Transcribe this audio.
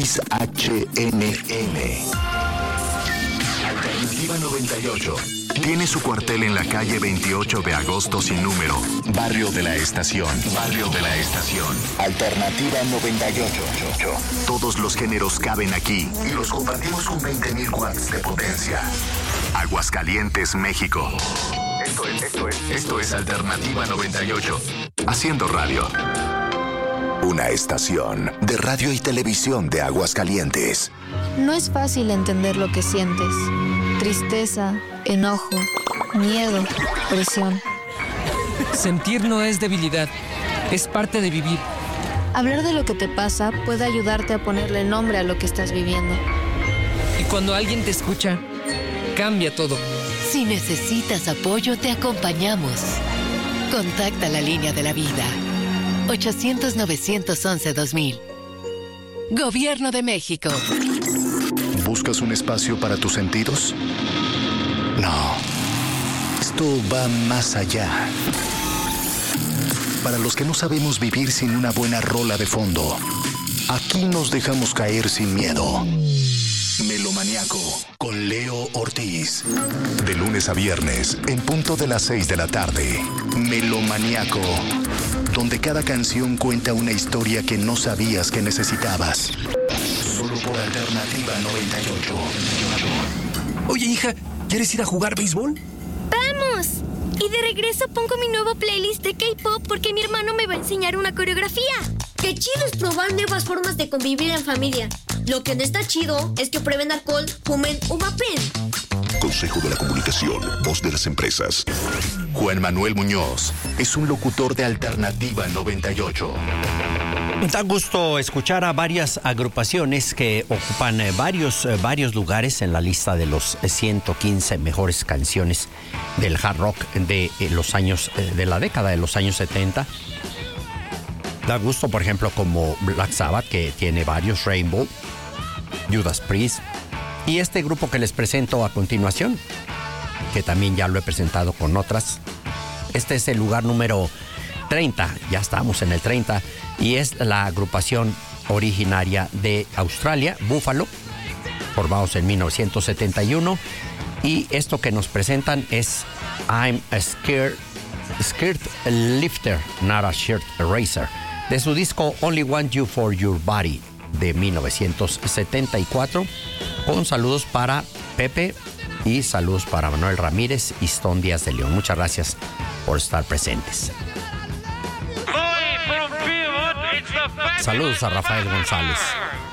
XHNN. Alternativa 98. Tiene su cuartel en la calle 28 de agosto sin número. Barrio de la Estación. Barrio de la Estación. Alternativa 98. Todos los géneros caben aquí y los compartimos con 20.000 watts de potencia. Aguascalientes, México. Esto es Alternativa 98. Haciendo radio. Una estación de radio y televisión de Aguascalientes. No es fácil entender lo que sientes. Tristeza, enojo, miedo, presión. Sentir no es debilidad, es parte de vivir. Hablar de lo que te pasa puede ayudarte a ponerle nombre a lo que estás viviendo. Y cuando alguien te escucha, cambia todo. Si necesitas apoyo, te acompañamos. Contacta la línea de la vida. 800-911-2000. Gobierno de México. ¿Buscas un espacio para tus sentidos? No. Esto va más allá. Para los que no sabemos vivir sin una buena rola de fondo, aquí nos dejamos caer sin miedo. Melomaniaco con Leo Ortiz. De lunes a viernes, en punto de las 6 de la tarde. Melomaniaco, donde cada canción cuenta una historia que no sabías que necesitabas. Solo por Alternativa 98. Oye, hija, ¿quieres ir a jugar béisbol? ¡Vamos! Y de regreso pongo mi nuevo playlist de K-pop porque mi hermano me va a enseñar una coreografía. ¡Qué chido es probar nuevas formas de convivir en familia! Lo que no está chido es que prueben alcohol, fumen o vapen. Consejo de la Comunicación, voz de las empresas. Juan Manuel Muñoz es un locutor de Alternativa 98. Da gusto escuchar a varias agrupaciones que ocupan varios lugares en la lista de los 115 mejores canciones del hard rock de los años de la década de los años 70. Da gusto, por ejemplo, como Black Sabbath, que tiene varios, Rainbow, Judas Priest, y este grupo que les presento a continuación, que también ya lo he presentado con otras. Este es el lugar número 30, ya estamos en el 30, y es la agrupación originaria de Australia, Buffalo, formados en 1971, y esto que nos presentan es I'm a Skirt Lifter, Not a Shirt Eraser, de su disco Only Want You for Your Body de 1974, con saludos para Pepe y saludos para Manuel Ramírez y Stone Díaz de León. Muchas gracias por estar presentes. Saludos a Rafael González.